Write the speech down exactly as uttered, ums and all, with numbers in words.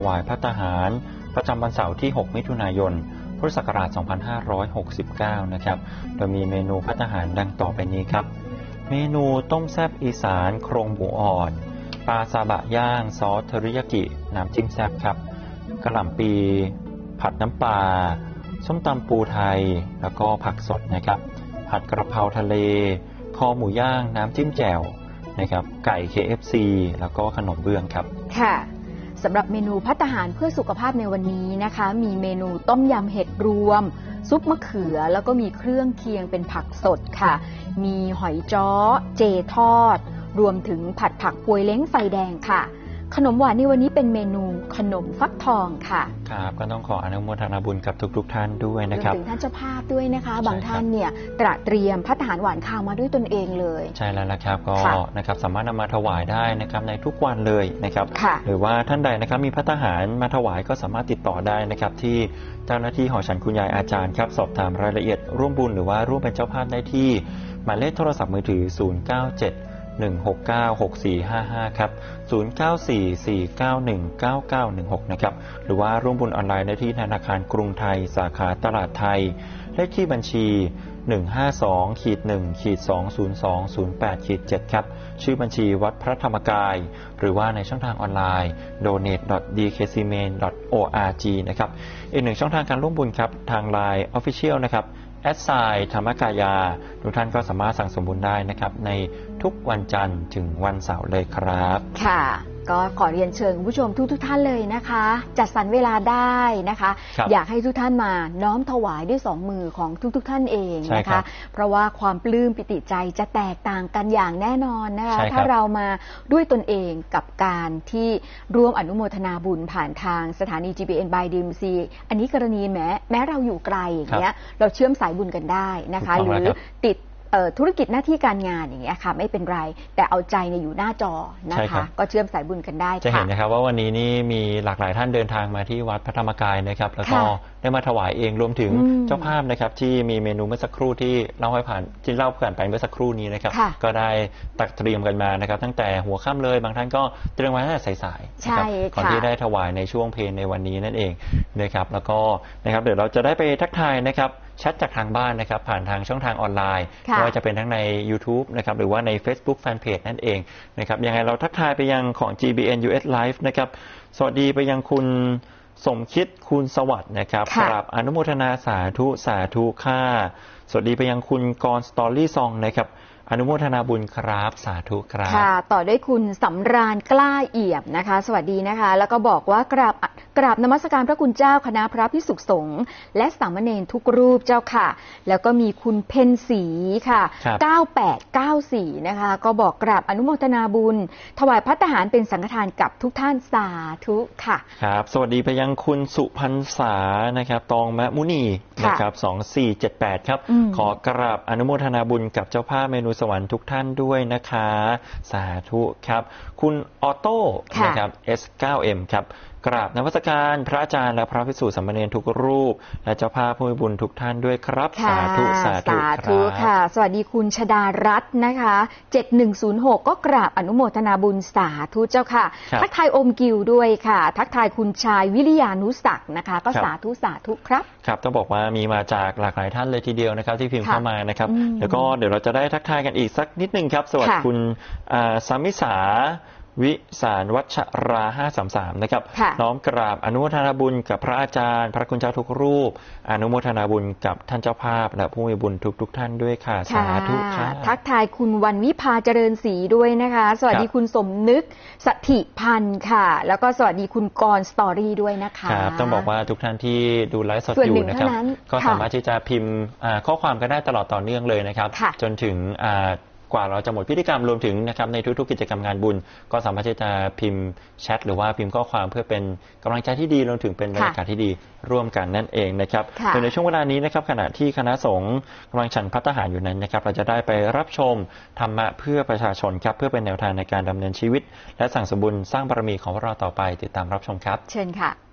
ถวายภัตตาหารประจำวันเสาร์ที่ หก มิถุนายน พุทธศักราช สองพันห้าร้อยหกสิบเก้า นะครับโดยมีเมนูภัตตาหารดังต่อไปนี้ครับเมนูต้มแซ่บอีสานโครงหมูอ่อนปลาซาบะย่างซอสเทอริยากิน้ำจิ้มแซ่บครับกะหล่ำปีผัดน้ำปลาส้มตำปูไทยแล้วก็ผักสดนะครับผัดกระเพราทะเลคอหมูย่างน้ำจิ้มแจ่วนะครับไก่ เค เอฟ ซี แล้วก็ขนมเบื้องครับค่ะสำหรับเมนูภัตตาหารเพื่อสุขภาพในวันนี้นะคะมีเมนูต้มยำเห็ดรวมซุปมะเขือแล้วก็มีเครื่องเคียงเป็นผักสดค่ะมีหอยจ้อเจทอดรวมถึงผัดผักปวยเล้งไฟแดงค่ะขนมหวานในวันนี้เป็นเมนูขนมฟักทองค่ะครับก็ต้องขออนุโมทนาบุญกับทุกๆท่านด้วยนะครับรวมถึงท่านเจ้าภาพด้วยนะคะบางท่านเนี่ยตระเตรียมภัตตาหารหวานข้าวมาด้วยตนเองเลยใช่แล้วนะครับก็นะครับสามารถนำมาถวายได้นะครับในทุกวันเลยนะครับหรือว่าท่านใดนะครับมีภัตตาหารมาถวายก็สามารถติดต่อได้นะครับที่เจ้าหน้าที่หอฉันคุณยายอาจารย์ครับสอบถามรายละเอียดร่วมบุญหรือว่าร่วมเป็นเจ้าภาพได้ที่หมายเลขโทรศัพท์มือถือศูนย์ เก้า เจ็ด หนึ่ง หก เก้า หก สี่ ห้า ห้าครับศูนย์ เก้า สี่ สี่ เก้า หนึ่ง เก้า เก้า หนึ่ง หกนะครับหรือว่าร่วมบุญออนไลน์ได้ที่ธนาคารกรุงไทยสาขาตลาดไทยเลขที่บัญชี หนึ่ง ห้า สอง หนึ่ง สอง ศูนย์ สอง ศูนย์ แปด เจ็ด ครับชื่อบัญชีวัดพระธรรมกายหรือว่าในช่องทางออนไลน์ โดเนท ดอท ดี เค ซี เมน ดอท โอ อาร์ จี นะครับอีกหนึ่งช่องทางการร่วมบุญครับทาง ไลน์ Official นะครับแอดไซน์ธรรมกายาทุกท่านก็สามารถสั่งสมบุญได้นะครับในทุกวันจันทร์ถึงวันเสาร์เลยครับค่ะก็ขอเรียนเชิญผู้ชมทุกทุกท่านเลยนะคะจัดสรรเวลาได้นะคะอยากให้ทุกท่านมาน้อมถวายด้วยสองมือของทุกทุกท่านเองนะคะเพราะว่าความปลื้มปิติใจจะแตกต่างกันอย่างแน่นอนนะคะถ้าเรามาด้วยตนเองกับการที่ร่วมอนุโมทนาบุญผ่านทางสถานี จี บี เอ็น by ดี เอ็ม ซี อันนี้กรณีแม้แม้เราอยู่ไกลอย่างเงี้ยเราเชื่อมสายบุญกันได้นะคะหรือติดธุรกิจหน้าที่การงานอย่างเงี้ยค่ะไม่เป็นไรแต่เอาใจเนี่ยอยู่หน้าจอนะคะก็เชื่อมสายบุญกันได้จะเห็นนะครับว่าวันนี้นี่มีหลากหลายท่านเดินทางมาที่วัดพระธรรมกายนะครับแล้วก็ได้มาถวายเองรวมถึงเจ้าภาพนะครับที่มีเมนูเมื่อสักครู่ที่เล่าให้ผ่านที่เล่าผ่านไปเมื่อสักครู่นี้นะครับก็ได้ตักเตรียมกันมานะครับตั้งแต่หัวค่ำเลยบางท่านก็เตรียมไว้ตั้งแต่สายๆนะครับก่อนที่ได้ถวายในช่วงเพลในวันนี้นั่นเองนะครับแล้วก็นะครับเดี๋ยวเราจะได้ไปทักทายนะครับแชทจากทางบ้านนะครับผ่านทางช่องทางออนไลน์ไม่ว่าจะเป็นทั้งใน YouTube นะครับหรือว่าใน Facebook Fanpage นั่นเองนะครับยังไงเราทักทายไปยังของ จี บี เอ็น ยู เอส Live นะครับสวัสดีไปยังคุณสมคิดคุณสวัสดิ์นะครับกราบอนุโมทนาสาธุสาธุค่าสวัสดีไปยังคุณกรสตอรี่ซองนะครับอนุโมทนาบุญครับสาธุครับค่ะต่อด้วยคุณสำราญกล้าเอี่ยมนะคะสวัสดีนะคะแล้วก็บอกว่ากราบกราบนมัสการพระคุณเจ้าคณะพระภิกษุสงฆ์และสามเณรทุกรูปเจ้าค่ะแล้วก็มีคุณเพ็ญศรีค่ะเก้าแปดเก้าสี่นะคะก็บอกกราบอนุโมทนาบุญถวายภัตตาหารเป็นสังฆทานกับทุกท่านสาธุค่ะครับสวัสดีไปยังคุณสุพรรษานะครับตองมะมุนีนะครับสองสี่เจ็ดแปดครับขอกราบอนุโมทนาบุญกับเจ้าภาพเมนูสวรรค์ทุกท่านด้วยนะคะสาธุครับคุณออโต้นะครับ เอส เก้า เอ็ม ครับกราบนมัสการพระอาจารย์และพระภิกษุสามเณรทุกรูปและเจ้าภาพผู้มีบุญทุกท่านด้วยครับสาธุสาธุค่ะสวัสดีคุณชดารัตน์นะคะเจ็ดหนึ่งศูนย์หกก็กราบอนุโมทนาบุญสาธุเจ้าค่ะทักทายอมกิวด้วยค่ะทักทายคุณชายวิริยานุศักดิ์นะคะก็สาธุสาธุครับครับต้องบอกว่ามีมาจากหลากหลายท่านเลยทีเดียวนะครับที่พิมพ์เข้ามานะครับแล้วก็เดี๋ยวเราจะได้ทักทายกันอีกสักนิดนึงครับสวัสดีคุณสามิสาวิสารวัชราห้าสามสามนะครับน้อมกราบอนุโมทนาบุญกับพระอาจารย์พระคุณเจ้าทุกรูปอนุโมทนาบุญกับท่านเจ้าภาพและผู้มีบุญทุกทุกท่านด้วยค่ะสาธุค่ะทักทายคุณวันวิภาเจริญศรีด้วยนะคะสวัสดีคุณสมนึกสถิพันธ์ค่ะแล้วก็สวัสดีคุณกรสตอรี่ด้วยนะคะครับต้องบอกว่าทุกท่านที่ดูไลฟ์สดอยู่นะครับก็สามารถที่จะพิมพ์ข้อความก็ได้ตลอดต่อเนื่องเลยนะครับจนถึงกว่าเราจะหมดพิธีกรรมรวมถึงนะครับในทุกๆกิจกรรมงานบุญก็สามารถที่จะพิมพ์แชทหรือว่าพิมพ์ข้อความเพื่อเป็นกำลังใจที่ดีรวมถึงเป็นบรรยากาศที่ดีร่วมกันนั่นเองนะครับโดยในช่วงเวลานี้นะครับขณะที่คณะสงฆ์กำลังฉันภัตตาหารอยู่นั้นนะครับเราจะได้ไปรับชมธรรมะเพื่อประชาชนครับเพื่อเป็นแนวทางในการดำเนินชีวิตและสั่งสมบุญสร้างบารมีของเราต่อไปติดตามรับชมครับเชิญค่ะ